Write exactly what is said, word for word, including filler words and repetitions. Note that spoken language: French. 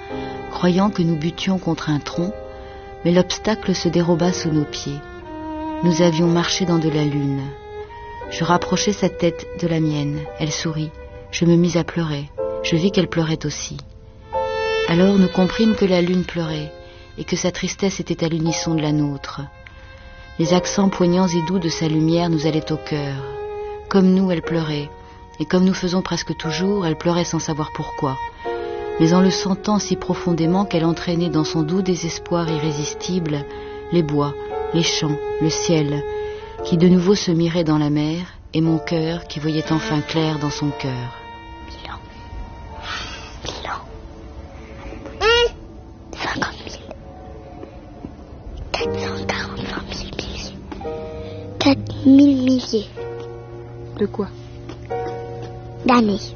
croyant que nous butions contre un tronc, mais l'obstacle se déroba sous nos pieds. Nous avions marché dans de la lune. Je rapprochai sa tête de la mienne. Elle sourit. Je me mis à pleurer. Je vis qu'elle pleurait aussi. Alors nous comprîmes que la lune pleurait et que sa tristesse était à l'unisson de la nôtre. Les accents poignants et doux de sa lumière nous allaient au cœur. Comme nous, elle pleurait, et comme nous faisons presque toujours, elle pleurait sans savoir pourquoi, mais en le sentant si profondément qu'elle entraînait dans son doux désespoir irrésistible les bois, les champs, le ciel, qui de nouveau se miraient dans la mer, et mon cœur qui voyait enfin clair dans son cœur. Bilan. Bilan. cinquante mille. quatre cent quarante-cinq mille pieds. quatre mille milliers. De quoi? D'années.